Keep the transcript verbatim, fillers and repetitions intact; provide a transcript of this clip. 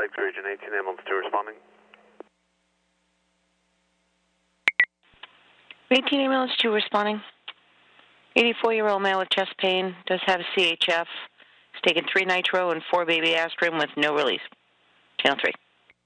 Lakes Region eighteen, ambulance two responding. eighteen ambulance two responding. eighty-four-year-old male with chest pain, does have a C H F. He's taken three nitro and four baby aspirin with no release. Channel three.